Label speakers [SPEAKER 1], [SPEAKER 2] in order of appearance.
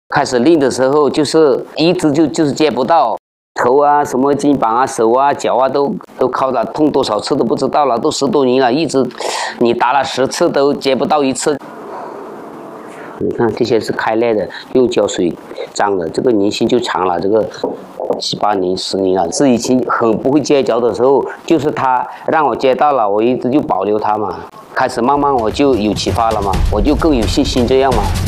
[SPEAKER 1] 开始练的时候就是一直就是接不到，头啊、什么肩膀啊、手啊、脚啊都靠着，痛多少次都不知道了，都10多年了，一直你打了10次都接不到1次。你看这些是开裂的，用胶水脏的，这个年限就长了，这个7、8年、10年了。是以前很不会接胶的时候，就是他让我接到了，我一直就保留它嘛。开始慢慢我就有启发了嘛，我就更有信心这样嘛。